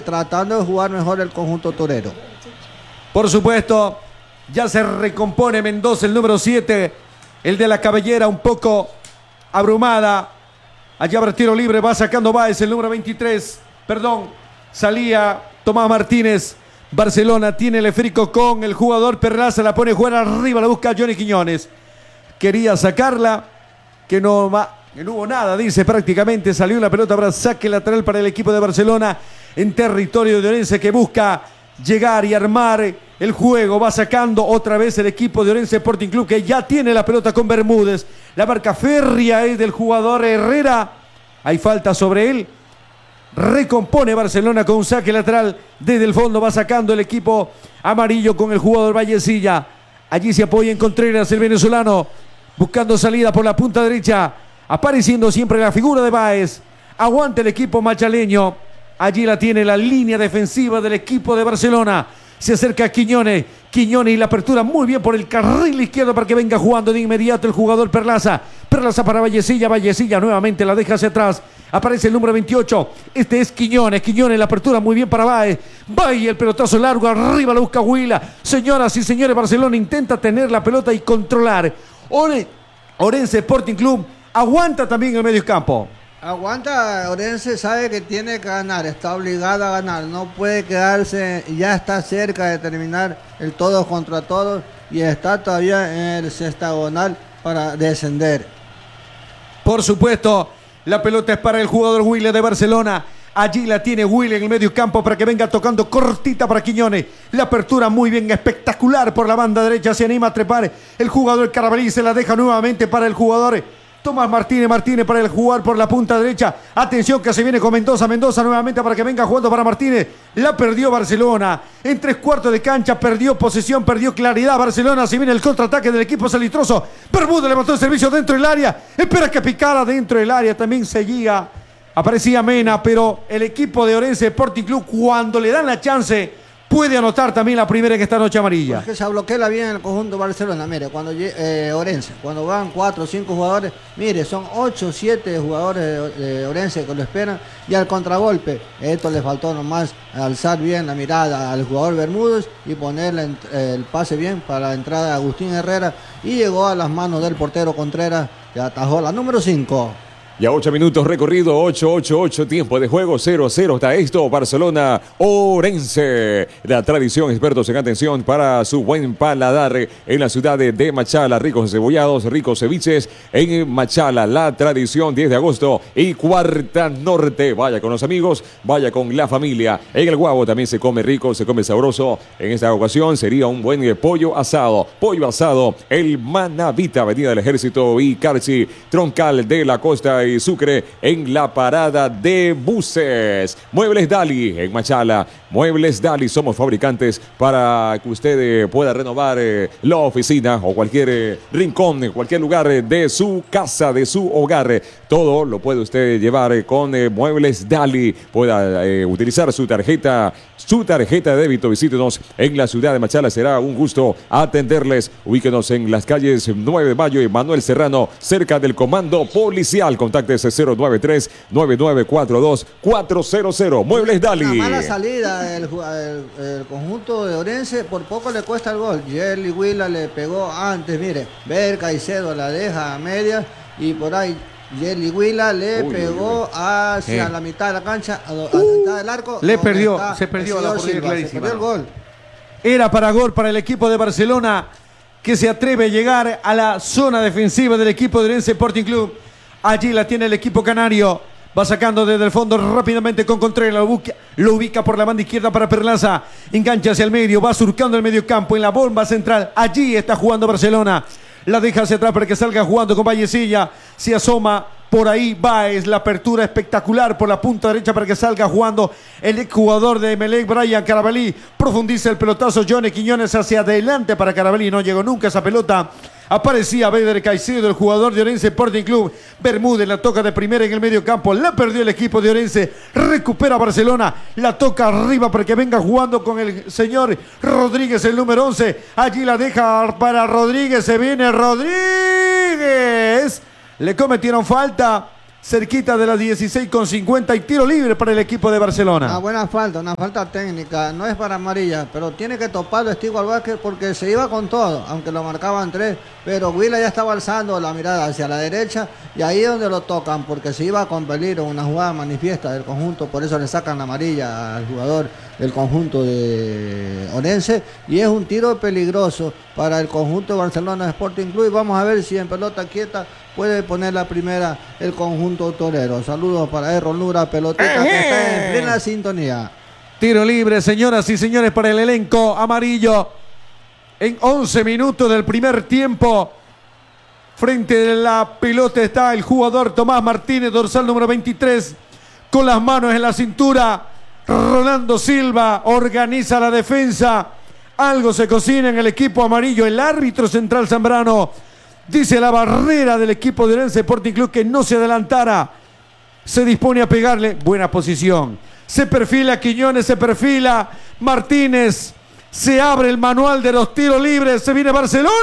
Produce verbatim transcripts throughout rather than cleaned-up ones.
tratando de jugar mejor el conjunto torero. Por supuesto, ya se recompone Mendoza, el número siete, el de la cabellera un poco abrumada. Allá habrá tiro libre, va sacando Báez, el número veintitrés, perdón, salía Tomás Martínez. Barcelona tiene el esférico con el jugador Perlaza, la pone jugar arriba, la busca Johnny Quiñones. Quería sacarla, que no, va, que no hubo nada, dice prácticamente, salió la pelota, habrá saque lateral para el equipo de Barcelona en territorio de Orense, que busca llegar y armar el juego. Va sacando otra vez el equipo de Orense Sporting Club, que ya tiene la pelota con Bermúdez. La marca férrea es del jugador Herrera, hay falta sobre él. Recompone Barcelona con un saque lateral desde el fondo, va sacando el equipo amarillo con el jugador Vallecilla. Allí se apoya en Contreras, el venezolano, buscando salida por la punta derecha, apareciendo siempre la figura de Báez. Aguanta el equipo machaleño. Allí la tiene la línea defensiva del equipo de Barcelona. Se acerca a Quiñones. Quiñones y la apertura muy bien por el carril izquierdo para que venga jugando de inmediato el jugador Perlaza. Perlaza para Vallecilla. Vallecilla nuevamente la deja hacia atrás. Aparece el número veintiocho. Este es Quiñones. Quiñones, la apertura muy bien para Báez. Báez, el pelotazo largo. Arriba la busca Huila. Señoras y señores, Barcelona intenta tener la pelota y controlar. Ore, Orense Sporting Club aguanta también el medio campo. Aguanta, Orense sabe que tiene que ganar, está obligada a ganar, no puede quedarse, ya está cerca de terminar el todos contra todos y está todavía en el sextagonal para descender. Por supuesto, la pelota es para el jugador Willy de Barcelona. Allí la tiene Willy en el medio campo para que venga tocando cortita para Quiñones. La apertura muy bien, espectacular por la banda derecha, se anima a trepar el jugador Carabalí, se la deja nuevamente para el jugador Tomás Martínez, Martínez para el jugar por la punta derecha. Atención que se viene con Mendoza. Mendoza nuevamente para que venga jugando para Martínez. La perdió Barcelona. En tres cuartos de cancha perdió posesión, perdió claridad. Barcelona, se viene el contraataque del equipo salistroso. Bermúdez levantó el servicio dentro del área. Espera que picara dentro del área. También seguía. Aparecía Mena, pero el equipo de Orense Sporting Club, cuando le dan la chance, puede anotar también la primera en esta noche amarilla. Porque se bloquea bien el conjunto Barcelona. Mire, cuando eh, Orense, cuando van cuatro o cinco jugadores, mire, son ocho o siete jugadores de, de Orense que lo esperan. Y al contragolpe, esto le faltó nomás alzar bien la mirada al jugador Bermúdez y ponerle el pase bien para la entrada de Agustín Herrera. Y llegó a las manos del portero Contreras, que atajó la número cinco. Ya ocho minutos recorrido, ocho, ocho, ocho, tiempo de juego, cero a cero está esto, Barcelona, Orense. La tradición, expertos en atención para su buen paladar en la ciudad de Machala, ricos cebollados, ricos ceviches en Machala. La tradición, diez de agosto y Cuarta Norte. Vaya con los amigos, vaya con la familia. En el Guabo también se come rico, se come sabroso. En esta ocasión sería un buen pollo asado. Pollo asado, el Manavita, Avenida del Ejército y Carchi, Troncal de la Costa y Sucre, en la parada de buses. Muebles Dali en Machala. Muebles Dali, somos fabricantes para que usted eh, pueda renovar eh, la oficina o cualquier eh, rincón, cualquier lugar eh, de su casa, de su hogar. Todo lo puede usted llevar eh, con eh, Muebles Dali. Pueda eh, utilizar su tarjeta, su tarjeta de débito. Visítenos en la ciudad de Machala. Será un gusto atenderles. Ubíquenos en las calles nueve de mayo y Manuel Serrano, cerca del comando policial. Contáctese cero nueve tres, nueve nueve cuatro dos, cuatro cero cero. Muebles Dali. Una mala salida el, el, el conjunto de Orense, por poco le cuesta el gol. Jerry Huila le pegó antes, mire, Ver Caicedo la deja a medias y por ahí Jerry Huila le uy, pegó uy, uy. hacia eh. la mitad de la cancha, a, a la mitad del arco. Le perdió, está, se perdió la Silva, se perdió el gol. Era para gol para el equipo de Barcelona, que se atreve a llegar a la zona defensiva del equipo de Orense Sporting Club. Allí la tiene el equipo canario. Va sacando desde el fondo rápidamente con Contreras. Lo ubica, lo ubica por la banda izquierda para Perlaza. Engancha hacia el medio. Va surcando el medio campo en la bomba central. Allí está jugando Barcelona. La deja hacia atrás para que salga jugando con Vallecilla. Se asoma por ahí Báez. La apertura espectacular por la punta derecha para que salga jugando el exjugador de Emelec, Brian Carabalí. Profundiza el pelotazo Johnny Quiñones hacia adelante para Carabalí. No llegó nunca esa pelota. Aparecía Beder Caicedo, el jugador de Orense Sporting Club. Bermúdez la toca de primera en el medio campo. La perdió el equipo de Orense. Recupera Barcelona. La toca arriba para que venga jugando con el señor Rodríguez, el número once. Allí la deja para Rodríguez. Se viene Rodríguez. Le cometieron falta. cerquita de las dieciséis con cincuenta y tiro libre para el equipo de Barcelona. Una buena falta, una falta técnica, no es para amarilla, pero tiene que toparlo Stewart Vázquez porque se iba con todo, aunque lo marcaban tres, pero Huila ya estaba alzando la mirada hacia la derecha y ahí es donde lo tocan, porque se iba con peligro, una jugada manifiesta del conjunto, por eso le sacan la amarilla al jugador del conjunto de Orense, y es un tiro peligroso para el conjunto de Barcelona Sporting Club, y vamos a ver si en pelota quieta puede poner la primera el conjunto torero. Saludos para Errol Nura, pelotita que está en plena sintonía. Tiro libre, señoras y señores, para el elenco amarillo. En once minutos del primer tiempo. Frente a la pelota está el jugador Tomás Martínez, dorsal número veintitrés, con las manos en la cintura. Rolando Silva organiza la defensa. Algo se cocina en el equipo amarillo. El árbitro central Zambrano dice la barrera del equipo de Orense Sporting Club que no se adelantara. Se dispone a pegarle. Buena posición. Se perfila Quiñones, se perfila Martínez. Se abre el manual de los tiros libres. Se viene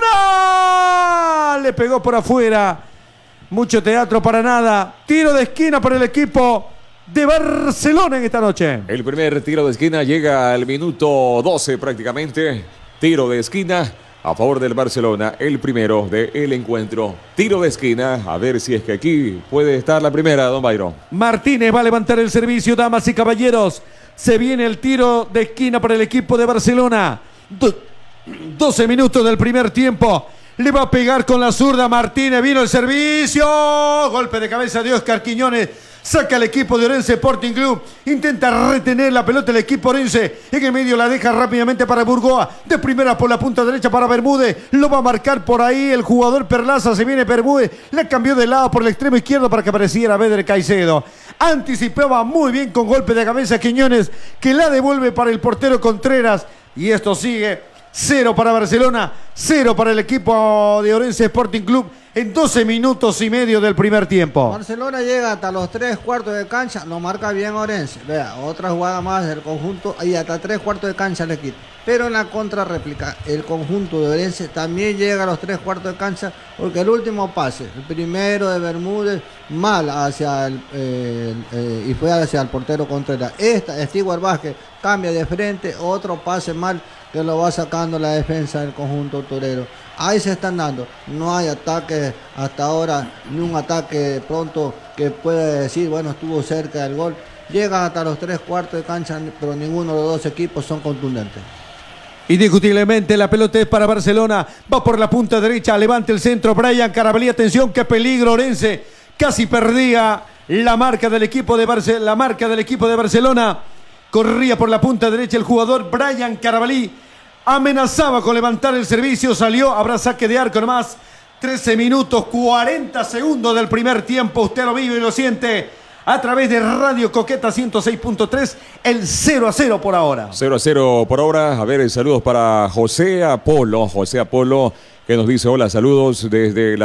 Barcelona. Le pegó por afuera. Mucho teatro para nada. Tiro de esquina para el equipo de Barcelona en esta noche. El primer tiro de esquina llega al minuto doce prácticamente. Tiro de esquina a favor del Barcelona, el primero del encuentro. Tiro de esquina, a ver si es que aquí puede estar la primera, don Byron. Martínez va a levantar el servicio, damas y caballeros. Se viene el tiro de esquina para el equipo de Barcelona. Do- doce minutos del primer tiempo. Le va a pegar con la zurda Martínez. Vino el servicio. Golpe de cabeza de Oscar Quiñones. Saca el equipo de Orense Sporting Club. Intenta retener la pelota el equipo Orense. En el medio la deja rápidamente para Burgoa. De primera por la punta derecha para Bermúdez. Lo va a marcar por ahí el jugador Perlaza. Se viene Bermúdez. La cambió de lado por el extremo izquierdo para que apareciera Beder Caicedo. Anticipaba muy bien con golpe de cabeza Quiñones, que la devuelve para el portero Contreras. Y esto sigue. Cero para Barcelona, cero para el equipo de Orense Sporting Club en doce minutos y medio del primer tiempo. Barcelona llega hasta los tres cuartos de cancha, lo marca bien Orense. Vea, otra jugada más del conjunto y hasta tres cuartos de cancha le quita. Pero en la contrarréplica, el conjunto de Orense también llega a los tres cuartos de cancha porque el último pase, el primero de Bermúdez, mal hacia el, eh, eh, y fue hacia el portero Contreras. Esta, Stewart Vázquez, cambia de frente, otro pase mal que lo va sacando la defensa del conjunto torero. Ahí se están dando, no hay ataque hasta ahora, ni un ataque pronto que pueda decir, bueno, estuvo cerca del gol. Llegan hasta los tres cuartos de cancha, pero ninguno de los dos equipos son contundentes. Indiscutiblemente la pelota es para Barcelona, va por la punta derecha, levanta el centro, Brian Carabalí, atención, qué peligro Orense, casi perdía la marca del equipo de Barce- la marca del equipo de Barcelona, corría por la punta derecha el jugador Brian Carabalí, amenazaba con levantar el servicio, salió, habrá saque de arco nomás, trece minutos, cuarenta segundos del primer tiempo, usted lo vive y lo siente a través de Radio Coqueta ciento seis punto tres, el cero a cero por ahora. cero a cero por ahora. A ver, saludos para José Apolo. José Apolo, que nos dice hola, saludos desde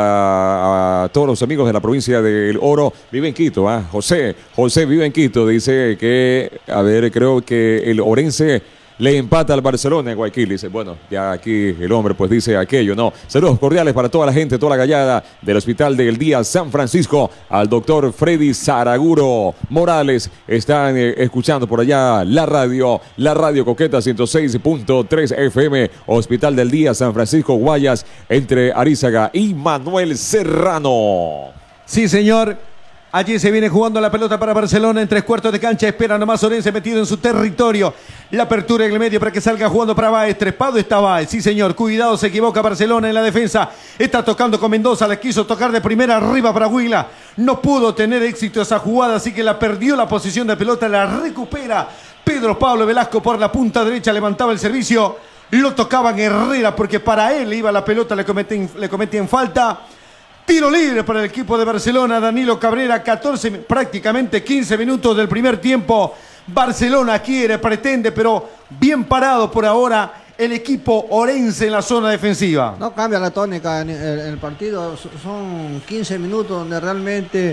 la, a todos los amigos de la provincia del Oro. Vive en Quito, ¿ah? José, José vive en Quito. Dice que, a ver, creo que el Orense le empata al Barcelona en Guayaquil. Dice, bueno, ya aquí el hombre pues dice aquello, ¿no? Saludos cordiales para toda la gente, toda la gallada del Hospital del Día San Francisco, al doctor Freddy Saraguro Morales. Están eh, escuchando por allá la radio, la radio Coqueta ciento seis punto tres F M, Hospital del Día San Francisco, Guayas, entre Arízaga y Manuel Serrano. Sí, señor. Allí se viene jugando la pelota para Barcelona en tres cuartos de cancha. Espera nomás Orense metido en su territorio. La apertura en el medio para que salga jugando para Báez. Trepado está Báez. Sí, señor. Cuidado, se equivoca Barcelona en la defensa. Está tocando con Mendoza. La quiso tocar de primera arriba para Huila. No pudo tener éxito esa jugada, así que la perdió la posición de pelota. La recupera Pedro Pablo Velasco por la punta derecha. Levantaba el servicio. Lo tocaban Herrera porque para él iba la pelota. Le cometen, le cometían falta. Tiro libre para el equipo de Barcelona, Danilo Cabrera, catorce, prácticamente quince minutos del primer tiempo. Barcelona quiere, pretende, pero bien parado por ahora el equipo Orense en la zona defensiva. No cambia la tónica en el, en el partido, son quince minutos donde realmente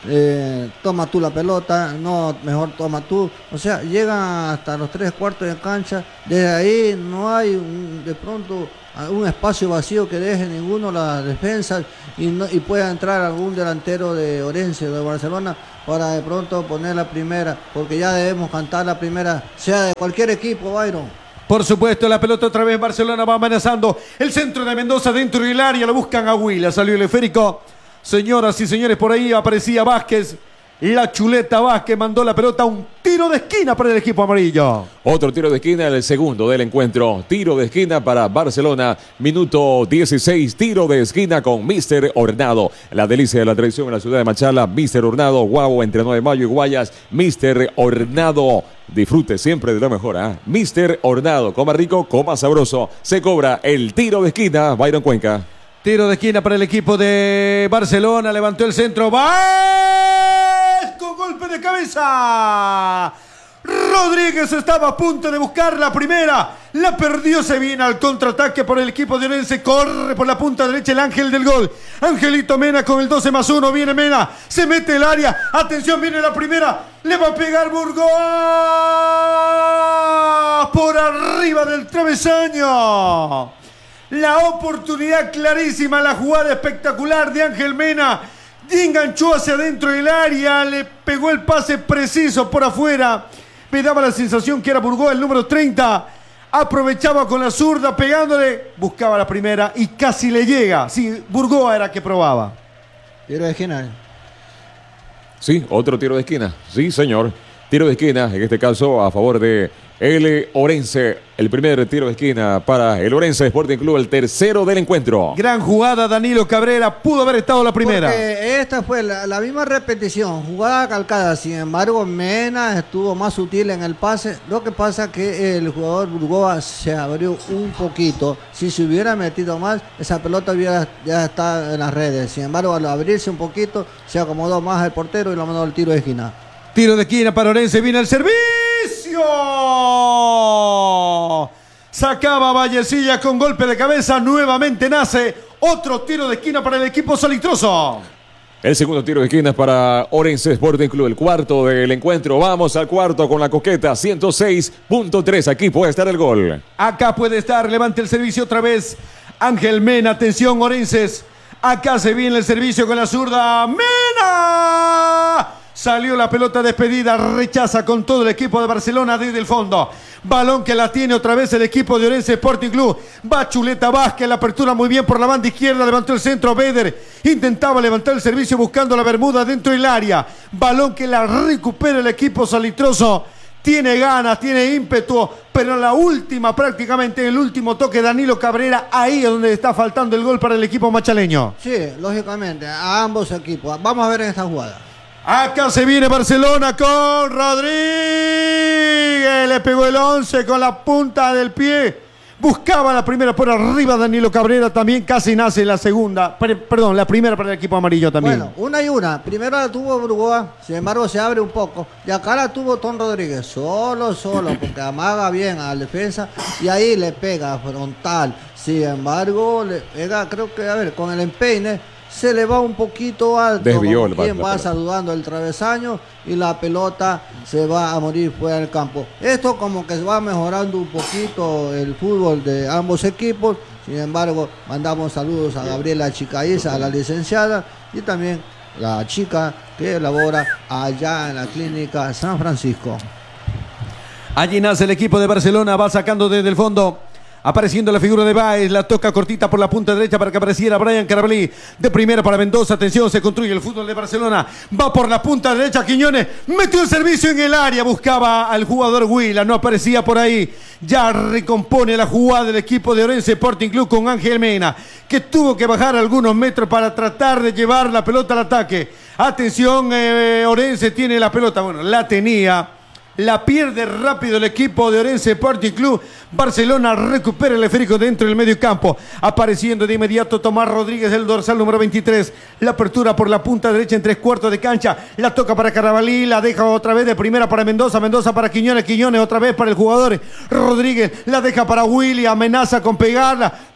eh, toma tú la pelota, no, mejor toma tú. O sea, llegan hasta los tres cuartos de cancha. Desde ahí no hay un, de pronto un espacio vacío que deje ninguno las defensas y, no, y pueda entrar algún delantero de Orense o de Barcelona para de pronto poner la primera, porque ya debemos cantar la primera, sea de cualquier equipo, Byron. Por supuesto, la pelota otra vez Barcelona va amenazando el centro de Mendoza dentro del área, lo buscan a Huila, salió el esférico. Señoras y señores, por ahí aparecía Vázquez. La chuleta Vázquez mandó la pelota a un tiro de esquina para el equipo amarillo. Otro tiro de esquina, el segundo del encuentro. Tiro de esquina para Barcelona. Minuto dieciséis, tiro de esquina con míster Hornado. La delicia de la tradición en la ciudad de Machala. míster Hornado, guau, entre nueve de mayo y Guayas. míster Hornado. Disfrute siempre de lo mejor, ¿eh? míster Hornado, coma rico, coma sabroso. Se cobra el tiro de esquina, Byron Cuenca. Tiro de esquina para el equipo de Barcelona. Levantó el centro. ¡Va! Con golpe de cabeza. Rodríguez estaba a punto de buscar la primera. La perdió. Se viene al contraataque por el equipo de Orense. Corre por la punta derecha el ángel del gol. Angelito Mena con el doce más uno. Viene Mena. Se mete el área. Atención, viene la primera. Le va a pegar Burgos. Por arriba del travesaño. La oportunidad clarísima, la jugada espectacular de Ángel Mena. Enganchó hacia adentro del área, le pegó el pase preciso por afuera. Me daba la sensación que era Burgos, el número treinta. Aprovechaba con la zurda, pegándole, buscaba la primera y casi le llega. Sí, Burgos era que probaba. Tiro de esquina. Sí, otro tiro de esquina. Sí, señor. Tiro de esquina, en este caso a favor de el Orense. El primer tiro de esquina para el Orense Sporting Club, el tercero del encuentro. Gran jugada, Danilo Cabrera. Pudo haber estado la primera. Porque esta fue la, la misma repetición, jugada calcada. Sin embargo, Mena estuvo más sutil en el pase. Lo que pasa es que el jugador Burgoa se abrió un poquito. Si se hubiera metido más, esa pelota hubiera ya está en las redes. Sin embargo, al abrirse un poquito, se acomodó más el portero y lo mandó al tiro de esquina. Tiro de esquina para Orense, viene el servicio. Sacaba Vallecilla con golpe de cabeza, nuevamente nace otro tiro de esquina para el equipo salitroso. El segundo tiro de esquina para Orense Sporting Club, el cuarto del encuentro. Vamos al cuarto con la coqueta, ciento seis punto tres. Aquí puede estar el gol. Acá puede estar, levante el servicio otra vez. Ángel Mena, atención Orenses. Acá se viene el servicio con la zurda. ¡Mena! Salió la pelota despedida, rechaza con todo el equipo de Barcelona desde el fondo. Balón que la tiene otra vez el equipo de Orense Sporting Club. Va Chuleta Vázquez, la apertura muy bien por la banda izquierda, levantó el centro Beder. Intentaba levantar el servicio buscando la bermuda dentro del área. Balón que la recupera el equipo salitroso. Tiene ganas, tiene ímpetu, pero en la última, prácticamente en el último toque, Danilo Cabrera, ahí es donde está faltando el gol para el equipo machaleño. Sí, lógicamente, a ambos equipos. Vamos a ver en esta jugada. Acá se viene Barcelona con Rodríguez. Le pegó el once con la punta del pie. Buscaba la primera por arriba Danilo Cabrera. También casi nace la segunda. Perdón, la primera para el equipo amarillo también. Bueno, una y una. Primero la tuvo Burgoa. Sin embargo, se abre un poco. Y acá la tuvo Tom Rodríguez. Solo, solo. Porque amaga bien a la defensa. Y ahí le pega frontal. Sin embargo, le pega, creo que, a ver, con el empeine. Se le va un poquito alto, desvió el quien va saludando el travesaño y la pelota se va a morir fuera del campo. Esto como que se va mejorando un poquito el fútbol de ambos equipos. Sin embargo, mandamos saludos a Gabriela Chicaiza, a la licenciada, y también la chica que labora allá en la clínica San Francisco. Allí nace el equipo de Barcelona, va sacando desde el fondo. Apareciendo la figura de Baez, la toca cortita por la punta derecha para que apareciera Brian Carabalí. De primera para Mendoza, atención, se construye el fútbol de Barcelona. Va por la punta derecha, Quiñones, metió el servicio en el área, buscaba al jugador Huila, no aparecía por ahí. Ya recompone la jugada del equipo de Orense Sporting Club con Ángel Mena, que tuvo que bajar algunos metros para tratar de llevar la pelota al ataque. Atención, eh, Orense tiene la pelota, bueno, la tenía. La pierde rápido el equipo de Orense Sporting Club. Barcelona recupera el esférico dentro del medio campo. Apareciendo de inmediato Tomás Rodríguez, el dorsal número veintitrés. La apertura por la punta derecha en tres cuartos de cancha. La toca para Carabalí, la deja otra vez de primera para Mendoza. Mendoza para Quiñones, Quiñones otra vez para el jugador Rodríguez. La deja para Willy, amenaza con pegarla.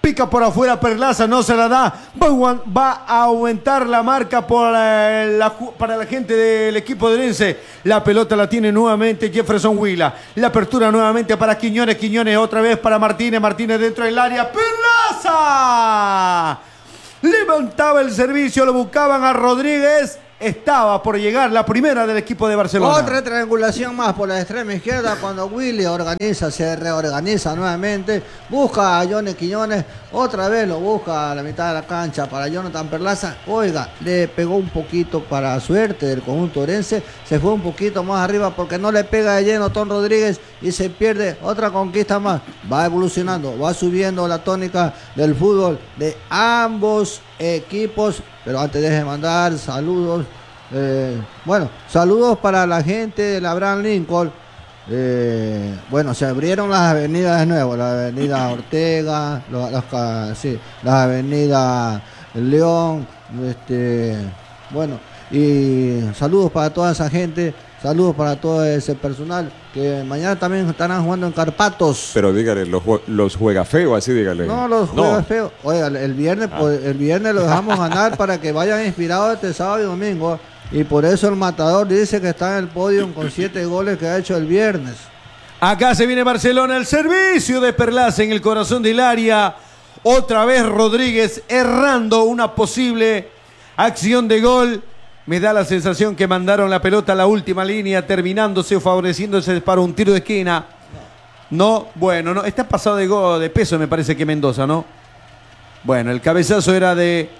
pica por afuera Perlaza, no se la da, va, va a aumentar la marca por eh, la, para la gente del equipo de Orense. La pelota la tiene nuevamente Jefferson Huila, la apertura nuevamente para Quiñones, Quiñones otra vez para Martínez, Martínez dentro del área, Perlaza levantaba el servicio, lo buscaban a Rodríguez. Estaba por llegar la primera del equipo de Barcelona. Otra triangulación más por la extrema izquierda cuando Willy organiza, se reorganiza nuevamente. Busca a Johnny Quiñones. Otra vez lo busca a la mitad de la cancha para Jonathan Perlaza. Oiga, le pegó un poquito para suerte del conjunto orense. Se fue un poquito más arriba porque no le pega de lleno Tom Rodríguez y se pierde otra conquista más. Va evolucionando, va subiendo la tónica del fútbol de ambos equipos. Pero antes deje de mandar saludos. Eh, bueno, saludos para la gente de la Abraham Lincoln. Eh, bueno, se abrieron las avenidas de nuevo. La avenida Ortega, los, los, sí, la avenida León. Este, bueno, y saludos para toda esa gente. Saludos para todo ese personal que mañana también estarán jugando en Carpatos. Pero dígale, los, los juega feo, así dígale. No, los juega no. feo. Oiga, el viernes, ah. pues, el viernes lo dejamos ganar para que vayan inspirados este sábado y domingo. Y por eso el Matador dice que está en el podio con siete goles que ha hecho el viernes. Acá se viene Barcelona, el servicio de Perlaza en el corazón del área. Otra vez Rodríguez errando una posible acción de gol. Me da la sensación que mandaron la pelota a la última línea, terminándose o favoreciéndose para un tiro de esquina. No, bueno, no, está pasado de, go, de peso, me parece que Mendoza, ¿no? Bueno, el cabezazo era de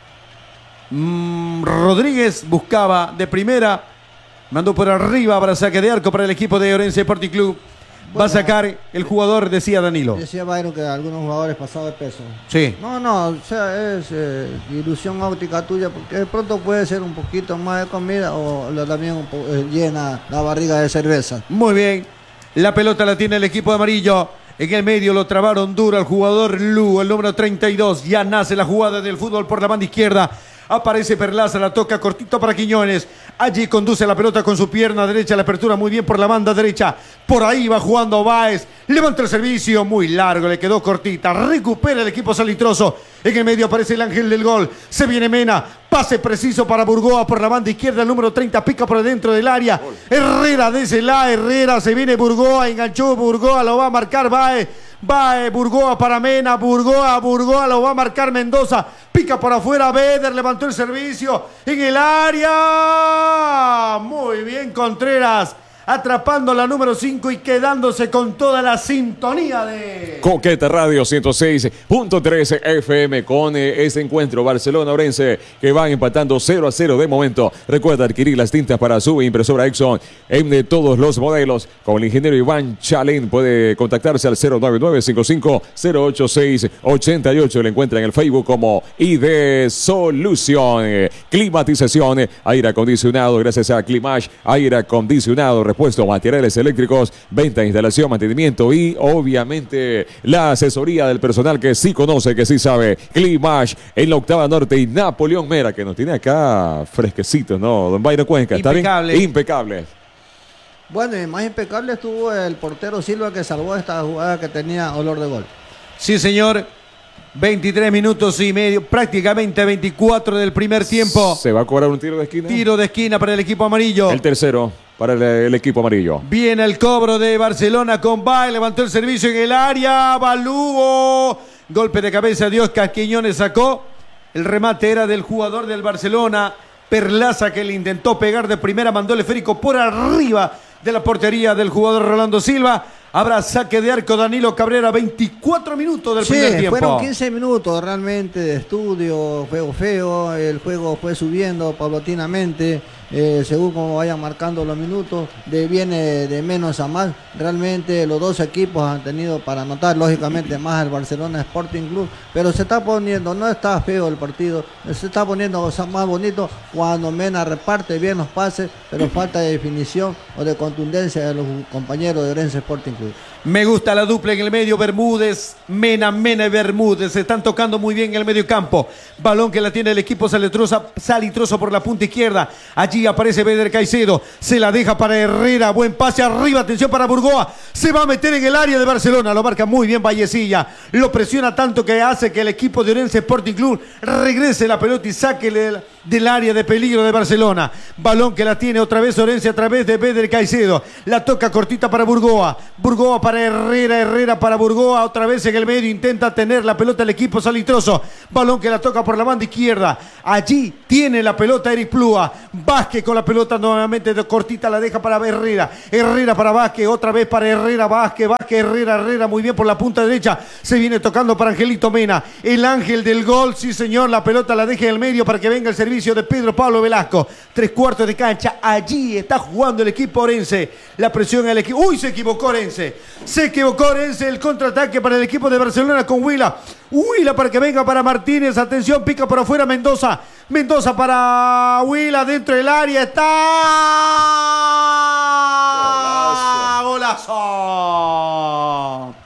mmm, Rodríguez, buscaba de primera, mandó por arriba para saque de arco para el equipo de Orense Sporting Club. Bueno, va a sacar el jugador, decía Danilo. Decía Byron que algunos jugadores pasados de peso. Sí. No, no, o sea, es eh, ilusión óptica tuya, porque de pronto puede ser un poquito más de comida o también un po eh, llena la barriga de cerveza. Muy bien. La pelota la tiene el equipo de amarillo. En el medio lo trabaron duro al jugador Lu, el número treinta y dos. Ya nace la jugada del fútbol por la banda izquierda. Aparece Perlaza, la toca cortito para Quiñones. Allí conduce la pelota con su pierna derecha. La apertura muy bien por la banda derecha. Por ahí va jugando Báez. Levanta el servicio. Muy largo, le quedó cortita. Recupera el equipo salitroso. En el medio aparece el ángel del gol. Se viene Mena. Pase preciso para Burgoa por la banda izquierda. El número treinta pica por dentro del área. Herrera desde la Herrera. Se viene Burgoa. Enganchó Burgoa. Lo va a marcar Báez. Va Burgoa para Mena, Burgoa, Burgoa, lo va a marcar Mendoza, pica por afuera, Beder levantó el servicio en el área, muy bien Contreras, atrapando la número cinco y quedándose con toda la sintonía de Coqueta Radio ciento seis punto tres F M con eh, este encuentro Barcelona-Orense que van empatando cero a cero de momento. Recuerda adquirir las tintas para su impresora Exxon en de todos los modelos. Con el ingeniero Iván Chalén puede contactarse al cero nueve nueve cinco cinco cero ocho seis ocho ocho. Le encuentra en el Facebook como I D Solución. Eh, climatización, eh, aire acondicionado gracias a Climash, aire acondicionado, puesto materiales eléctricos, venta, instalación, mantenimiento y obviamente la asesoría del personal que sí conoce, que sí sabe. Climash en la Octava Norte y Napoleón Mera, que nos tiene acá fresquecitos, ¿no? Don Byron Cuenca, ¿está impecable. bien? Impecable. Bueno, y más impecable estuvo el portero Silva, que salvó esta jugada que tenía olor de gol. Sí, señor. veintitrés minutos y medio, prácticamente veinticuatro del primer tiempo. Se va a cobrar un tiro de esquina. Tiro de esquina para el equipo amarillo. El tercero para el, el equipo amarillo. Viene el cobro de Barcelona con Baez, levantó el servicio en el área, Balúo, golpe de cabeza de Oscar Quiñones, sacó. El remate era del jugador del Barcelona, Perlaza, que le intentó pegar de primera, mandó el esférico por arriba de la portería del jugador Rolando Silva. Habrá saque de arco Danilo Cabrera, veinticuatro minutos del sí, primer tiempo. Fueron quince minutos realmente de estudio, juego feo, el juego fue subiendo paulatinamente, eh, según como vayan marcando los minutos, de viene de menos a más. Realmente los dos equipos han tenido para anotar, lógicamente más el Barcelona Sporting Club, pero se está poniendo, no está feo el partido, se está poniendo más bonito cuando Mena reparte bien los pases, pero falta de definición o de contundencia de los compañeros de Orense Sporting Club. Me gusta la dupla en el medio, Bermúdez, Mena, Mena y Bermúdez, se están tocando muy bien en el medio campo. Balón que la tiene el equipo salitroso, salitroso por la punta izquierda. Allí Allí aparece Beder Caicedo. Se la deja para Herrera. Buen pase arriba. Atención para Burgoa. Se va a meter en el área de Barcelona. Lo marca muy bien Vallecilla. Lo presiona tanto que hace que el equipo de Orense Sporting Club regrese la pelota y saque del, del área de peligro de Barcelona. Balón que la tiene otra vez Orense a través de Beder Caicedo. La toca cortita para Burgoa. Burgoa para Herrera. Herrera para Burgoa. Otra vez en el medio. Intenta tener la pelota el equipo salitroso. Balón que la toca por la banda izquierda. Allí tiene la pelota Eric Plúa. Vázquez con la pelota nuevamente de cortita. La deja para Herrera. Herrera para Vázquez. Otra vez para Herrera. Vázquez. Vázquez. Herrera. Herrera muy bien por la punta derecha. Se viene tocando para Angelito Mena. El ángel del gol. Sí, señor. La pelota la deja en el medio para que venga el servicio de Pedro Pablo Velasco. Tres cuartos de cancha. Allí está jugando el equipo orense. La presión al equipo. ¡Uy! Se equivocó Orense. Se equivocó Orense. El contraataque para el equipo de Barcelona con Huila. Huila para que venga para Martínez. Atención, pica por afuera Mendoza. Mendoza para Huila dentro del área. Está. Golazo. Golazo.